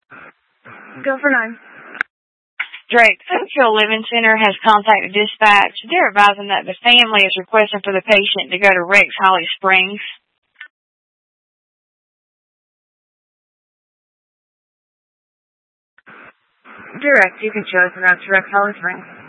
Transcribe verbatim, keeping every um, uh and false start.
Go for nine. Drake, Oakville Living Center has contacted dispatch. They're advising that the family is requesting for the patient to go to Rex Holly Springs. Direct, you can show us around to Rex Holly Springs.